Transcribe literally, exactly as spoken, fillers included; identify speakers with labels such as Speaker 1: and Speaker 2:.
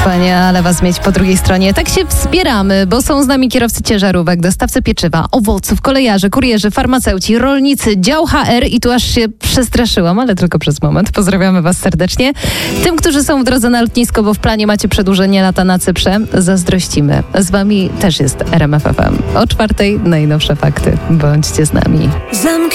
Speaker 1: fajnie, ale was mieć po drugiej stronie. Tak się wspieramy, bo są z nami kierowcy ciężarówek, dostawcy pieczywa, owoców, kolejarze, kurierzy, farmaceuci, rolnicy, dział H R i tu aż się przestraszyłam, ale tylko przez moment. Pozdrawiamy was serdecznie. Tym, którzy są w drodze na lotnisko, bo w planie macie przedłużenie lata na Cyprze, zazdrościmy. Z wami też jest R M F F M. O czwartej najnowsze fakty. Bądźcie z nami. Zamknij